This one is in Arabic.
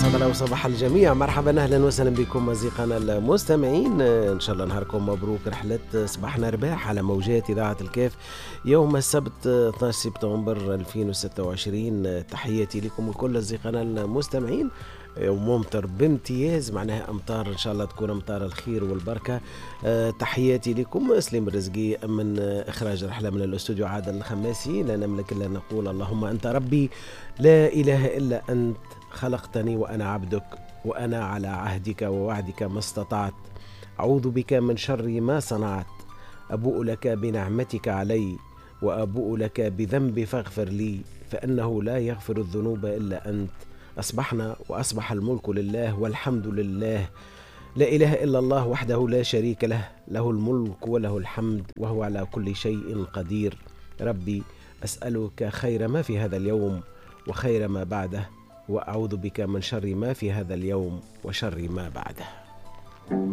أسعد الله وصباح الجميع. مرحبا أهلا وسهلا بكم أصدقائنا المستمعين. إن شاء الله نهاركم مبروك. رحلة صباحنا رباح على موجات إذاعة الكاف يوم السبت 12 سبتمبر 2026. تحياتي لكم الكل أصدقائنا المستمعين. يوم ممطر بامتياز، معناها أمطار إن شاء الله تكون أمطار الخير والبركة. تحياتي لكم. سليم الرزقي من إخراج رحلة من الاستوديو عادل الخماسي. لا نملك إلا نقول اللهم أنت ربي لا إله إلا أنت، خلقتني وأنا عبدك، وأنا على عهدك ووعدك ما استطعت، أعوذ بك من شر ما صنعت، أبوء لك بنعمتك علي وأبوء لك بذنبي فاغفر لي، فإنه لا يغفر الذنوب إلا أنت. أصبحنا وأصبح الملك لله والحمد لله، لا إله إلا الله وحده لا شريك له، له الملك وله الحمد وهو على كل شيء قدير. ربي أسألك خير ما في هذا اليوم وخير ما بعده، وأعوذ بك من شر ما في هذا اليوم وشر ما بعده.